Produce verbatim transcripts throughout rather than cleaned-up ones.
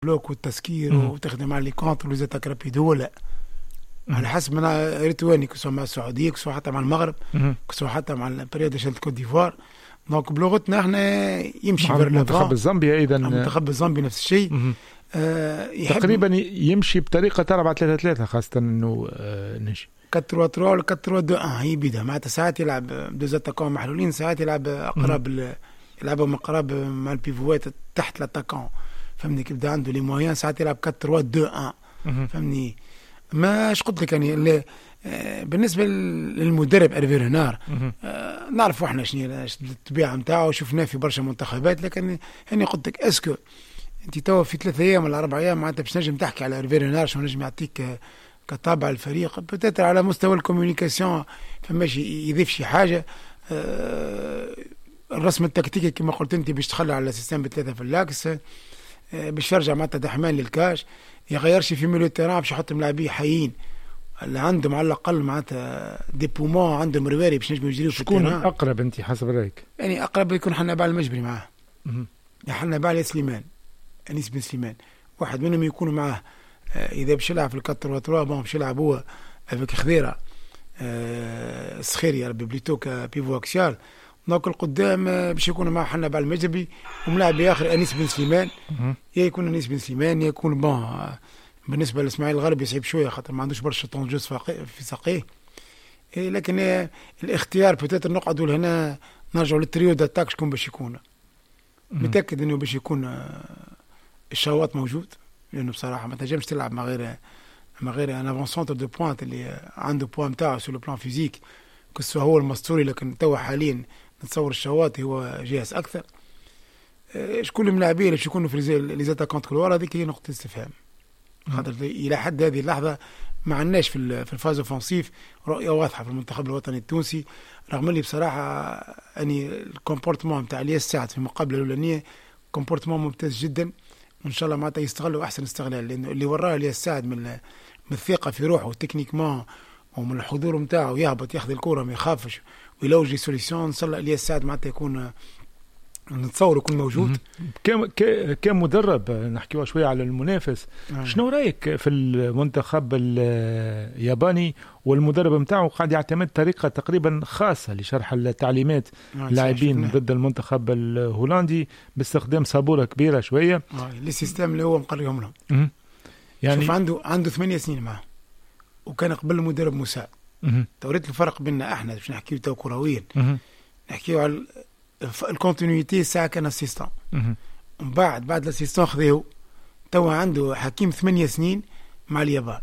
بلوك والتسكير وتخدم على لي كونتر وليزاتاك رابيد ولا على حسب انا ريتواني كسوا مع السعوديه كسوا حتى مع المغرب كسوا حتى مع البريود ديال كوت ديفوار. دونك بلغتنا احنا يمشي فير المنتخب الزامبي ايضا المنتخب الزامبي نفس الشيء آه تقريبا يمشي بطريقه أربعة ثلاثة ثلاثة خاصه انه آه نجي أربعة ثلاثة ثلاثة ولا أربعة ثلاثة اثنين هي بيدها معناتها ساعات يلعب بدوز اتاكون محلولين ساعات يلعب اقرب يلعبوا من قراب مع البيفوات تحت الاتاكون فهمني كيف بدا عنده لي مويان ساعات يلعب أربعة ثلاثة اثنين واحد فهمني ماش قلت لك يعني بالنسبه للمدرب أرفي رينار آه نعرفوا احنا شنو الطبيعه نتاعو وشفناه في برشا منتخبات لكن هاني قلت لك اسكو انت توا في ثلاثة ايام ولا اربع ايام معناتها باش نجم تحكي على أرفي رينار شنو نجم يعطيك كطابع الفريق بتاتر على مستوى الكوميونيكاسيون فماش يضيف شي حاجه آه الرسم التكتيكي كما قلت انت باش تخلى على السيستم بثلاثه في اللاكس آه باش يرجع معناتها دحمان للكاش يغيرش في ميلو تيران باش يحط ملاعبيه حيين اللي عندهم على الاقل معناتها دي بومون عندهم رواري باش نجموا يجريوا في التيران. شكون اقرب انت حسب رايك؟ يعني اقرب يكون حنا بعل المجبري معاه يا حنا بعل سليمان انيس بن سليمان واحد منهم يكونوا معاه آه اذا باش يلعب في الكتر وتروا بون باش يلعب هو افيك خضيره آه سخيري يا ربي بليتو كبيفو اكسيال. دونك القدام باش يكونوا مع حنا بعل المجبري وملاعب اخر انيس بن سليمان يا يكون انيس بن سليمان يكون بون آه بالنسبه لاسماعيل الغربي يصعب شويه خاطر ما عندوش برشا طون جوز في ساقيه إيه لكن إيه الاختيار بتاتر نقعدوا لهنا نرجعوا للتريو داتاك شكون باش يكون متاكد انه باش يكون الشواط موجود لانه بصراحه ما تنجمش تلعب مع غير مع غير ان افون سونتر دو بوينت اللي عنده بوان نتاعو سو لو بلان فيزيك كسو هو المستوري لكن توا حاليا نتصور الشواطي هو جاهز اكثر إيه شكون الملاعبين اللي باش يكونوا في لي زاتاكونت كلوار هذيك هي نقطه استفهام خاطر الى حد هذه اللحظه ما عندناش في في الفاز اوفنسيف رؤيه واضحه في المنتخب الوطني التونسي رغم اللي بصراحه اني الكومبورتمون نتاع الياس سعد في المقابله الاولانيه كومبورتمون ممتاز جدا وان شاء الله معناتها يستغلوا احسن استغلال لانه اللي وراه الياس سعد من من الثقه في روحه تكنيكمون ومن الحضور نتاعه يهبط ياخذ الكره ما يخافش ويلوج لي سوليسيون ان شاء الله الياس سعد معناتها يكون نتصور يكون موجود. كم كمدرب نحكيوا شويه على المنافس آه. شنو رايك في المنتخب الياباني والمدرب نتاعو قاعد يعتمد طريقه تقريبا خاصه لشرح التعليمات آه اللاعبين ضد المنتخب الهولندي باستخدام صابوره كبيره شويه اه لي سيستم اللي هو مقريهم لهم يعني شوف عنده عنده ثمانية سنين معه وكان قبل مدرب مساعد توريت الفرق بيننا احنا باش نحكيو تو كرويا نحكيو على الكونتينيتي ساعه كان اسيستون ومن بعد بعد الاسيستون خذيو توا عنده حكيم ثمانية سنين مع اليابان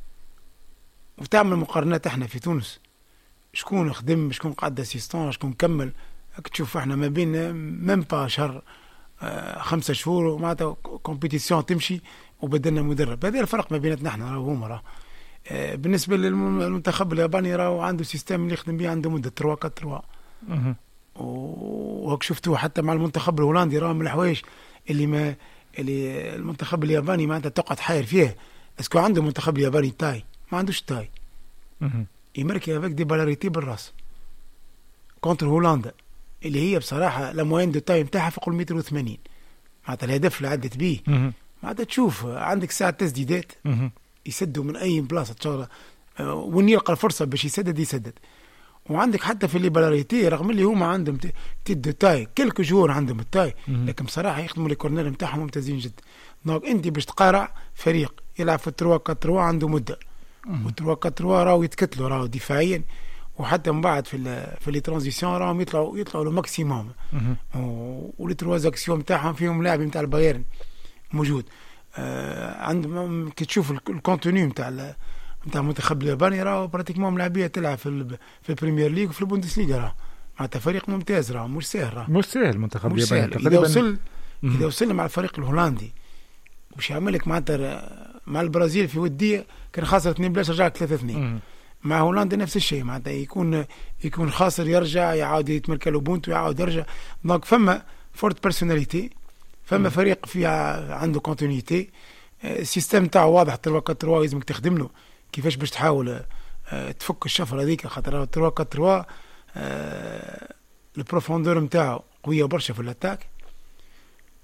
وتعمل مقارنات احنا في تونس شكون خدم شكون قعد اسيستون شكون كمل تشوف احنا ما بين ميم با شهر آه خمسة شهور ومعناتها كومبيتيسيون تمشي وبدلنا مدرب هذا الفرق ما بيناتنا احنا راهو هما راه آه بالنسبه للمنتخب الياباني راهو عنده سيستم اللي يخدم به عنده مده ثلاثة أربعة ثلاثة وهك شفتوه حتى مع المنتخب الهولندي راه من الحوايج اللي ما اللي المنتخب الياباني معناتها تقعد حاير فيه اسكو عنده منتخب الياباني تاي ما عندوش تاي يمركي افيك دي بالاريتي بالراس كونتر هولندا اللي هي بصراحه لا موين دو تاي نتاعها فوق المتر وثمانين معناتها الهدف اللي عدت بيه معناتها تشوف عندك ساعه تسديدات يسدوا من اي بلاصه ان شاء الله وين يلقى الفرصه باش يسدد يسدد وعندك حتى في الليبراليتي رغم اللي هما عندهم تيد تاي كلك جور عندهم التاي لكن بصراحه يخدموا لي كورنر نتاعهم ممتازين جدا. دونك انت باش تقارع فريق يلعب في ثلاثة أربعة ثلاثة عنده مده و3 أربعة ثلاثة راهو يتكتلوا راهو دفاعيا وحتى من بعد في في لي ترانزيسيون راهم يطلعوا يطلعوا لو ماكسيموم ولي تروا اكسيون نتاعهم فيهم لاعب نتاع البايرن موجود آه عندهم كي تشوف الكونتوني نتاع نتاع المنتخب الياباني راهو براتيكمون ملاعبيه تلعب في في البريمير ليغ وفي البوندسليغا راه معناتها فريق ممتاز راه مش سهل راه مش سهل المنتخب الياباني تقريبا اذا وصل اذا وصل مع الفريق الهولندي وش يعمل لك معناتها مع البرازيل في وديه كان خاسر اثنين بلاش رجع ثلاثة اثنين مع هولندا نفس الشيء معناتها يكون يكون خاسر يرجع يعاود يتمركل بونتو يعاود يرجع دونك فما فورت بيرسوناليتي فما مم. فريق فيها عنده كونتينيتي السيستم تاعو واضح ثلاثة أربعة ثلاثة لازمك تخدم له كيفاش باش تحاول تفك الشفره هذيك خاطر ثلاثة أربعة ثلاثة البروفوندور نتاعو قويه برشا في الاتاك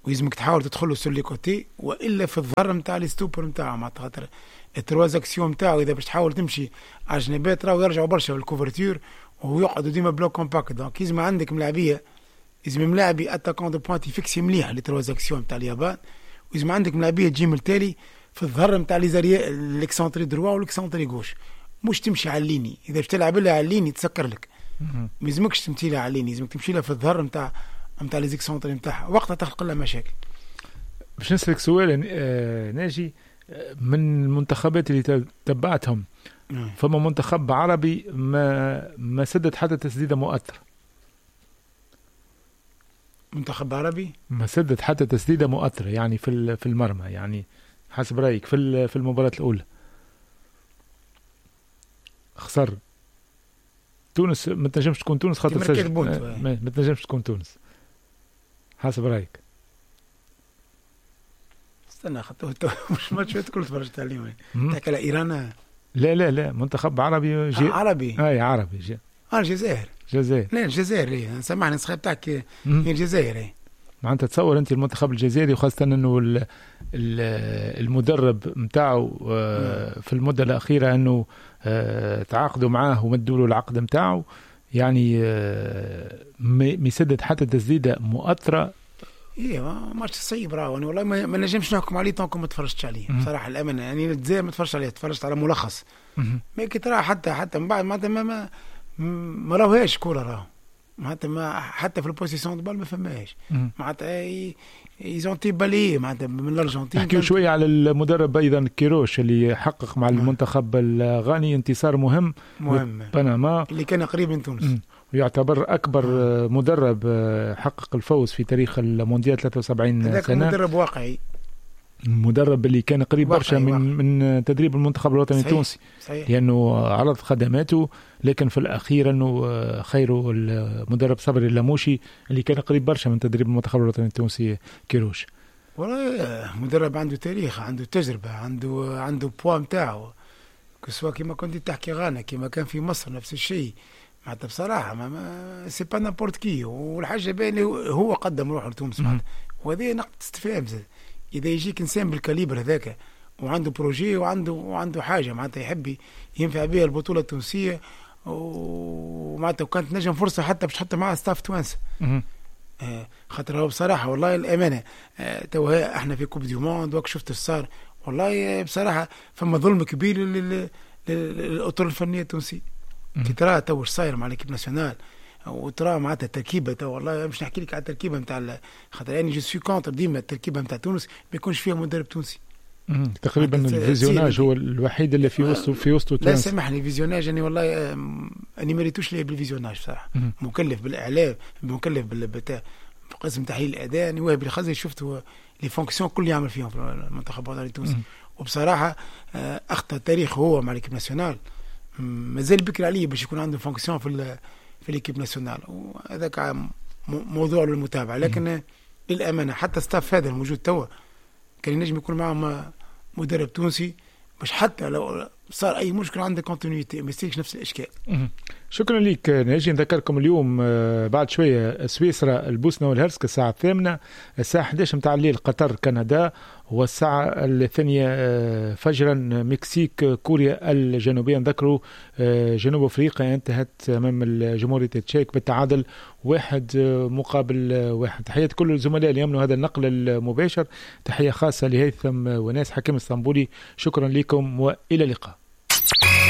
ويزمك تحاول تدخله سور لي كوتي، والا في الظهر نتاع لي ستوبر نتاعو، معناتها خاطر التروازاكسيون نتاعو اذا باش تحاول تمشي على جنبات راهو يرجعوا برشا بالكوفرتور ويقعدوا ديما بلوك كومباكت. دونك لازم عندك ملاعبيه، لازم ملاعبي اتاكون دو بوانت يفكسي مليح لي تروازاكسيون نتاع اليابان، ولازم عندك ملاعبيه تجي من التالي في الظهر نتاع لي زاريا ليكسونتري دروا وليكسونتري غوش، مش تمشي على الليني. اذا باش تلعب لها على الليني تسكر لك، ما لازمكش تمشي لها على الليني، لازمك تمشي لها في الظهر نتاع نتاع لي زيكسونتري نتاعها، وقتها تخلق لها مشاكل. باش نسألك سؤال ناجي، من المنتخبات اللي تبعتهم فما منتخب عربي ما ما سدد حتى تسديده مؤثره؟ منتخب عربي ما سدد حتى تسديده مؤثره يعني في في المرمى، يعني حسب رايك في في المباراه الاولى خسر تونس؟ ما تنجمش تكون تونس خاطر سجل، ما تنجمش تكون تونس حسب رايك؟ استنى خاطر مش ماتش كل تفرجت عليه تحكي على ايران. لا لا لا منتخب عربي جي... عربي اي عربي جي... اه الجزائر الجزائر لا الجزائر سامحني الصخيب تاعك هي الجزائر. معناتها تصور انت المنتخب الجزائري، وخاصه انه ال... ال... المدرب نتاعو في المده الاخيره انه تعاقدوا معاه ومدوا له العقد نتاعو، يعني ما يسدد حتى تسديده مؤثره. ايه ماتش صعيب راهو، والله ما, ما نجمش نحكم عليه طونكم ما تفرجتش عليه بصراحه الامانه. يعني الجزائر ما تفرجت عليه، تفرجت على ملخص ما كي ترى حتى حتى من بعد معناتها ما ما, ما راهوهاش كوره راهو، معناتها ما حتى في البوزيسيون دو بال ما فماش، معناتها يزون تي بالي معناتها من الارجنتين. نحكيو شويه على المدرب ايضا كيروش اللي حقق مع المنتخب الغاني انتصار مهم مهم بنما اللي كان قريب من تونس، ويعتبر أكبر مدرب حقق الفوز في تاريخ المونديال ثلاثة وسبعين سنة. هذاك مدرب واقعي، المدرب اللي كان قريب برشا من واقعي. من تدريب المنتخب الوطني التونسي، لأنه عرض خدماته، لكن في الأخير أنه خيره المدرب صبري اللاموشي اللي كان قريب برشا من تدريب المنتخب الوطني التونسي كيروش. والله مدرب عنده تاريخ، عنده تجربة، عنده عنده بوا نتاعو، كسوا كما كنت تحكي غانا كما كان في مصر نفس الشيء. معناتها بصراحه ما, ما سي با نابورت كي، والحاجه باينه هو قدم روحه لتونس، وهذا نقطه استفهام. اذا يجيك انسان بالكاليبر هذاك وعنده بروجي وعنده وعنده حاجه معناتها يحب ينفع بها البطوله التونسيه، ومعناتها كانت نجم فرصه حتى باش تحط معاه ستاف توانسه، آه خاطر هو بصراحه والله الامانه آه تو احنا في كوب دي موند وك شفت صار، والله بصراحه فما ظلم كبير للاطر الفنيه التونسيه. كي ترى تو واش صاير مع ليكيب ناسيونال، وترى معناتها التركيبه تو والله مش نحكي لك على التركيبه نتاع، خاطر يعني جو سوي كونتر ديما التركيبه نتاع تونس ما يكونش فيها مدرب تونسي. تقريبا الفيزيوناج هو الوحيد اللي في وسطه في وسطه لا سامحني الفيزيوناج يعني والله اني ما ريتوش ليه بالفيزيوناج صراحه، مكلف بالاعلام، مكلف بالبتاع قسم تحليل الاداء، يعني واهب الخزي شفت لي فونكسيون كل يعمل فيهم في المنتخب الوطني التونسي، وبصراحه اخطا تاريخ هو مع ليكيب ناسيونال، مازال بكري عليه باش يكون عنده فونكسيون في في ليكيب ناسيونال، وهذاك موضوع للمتابعه. لكن للامانه حتى ستاف هذا الموجود توا كان ينجم يكون معهم مدرب تونسي باش حتى لو صار اي مشكله عنده كونتينيتي ما يصيرش نفس الاشكال. شكرا لك. نجي نذكركم اليوم بعد شويه سويسرا البوسنه والهرسك الساعه الثامنه، الساعه إحدى عشر متاع الليل قطر كندا، والساعه الثانيه فجرا مكسيك كوريا الجنوبيه. نذكروا جنوب افريقيا انتهت امام جمهوريه التشيك بالتعادل واحد مقابل واحد. تحية كل الزملاء اللي يمنوا هذا النقل المباشر، تحيه خاصه لهيثم وناس حكيم اسطنبولي، شكرا لكم والى اللقاء.